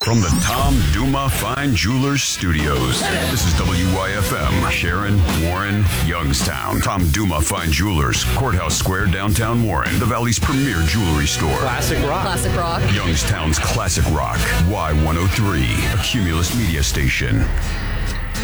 From the Tom Duma Fine Jewelers Studios, this is WYFM, Sharon, Warren, Youngstown. Tom Duma Fine Jewelers, Courthouse Square, downtown Warren, the Valley's premier jewelry store. Classic rock. Classic rock. Youngstown's classic rock. Y103, a Cumulus media station.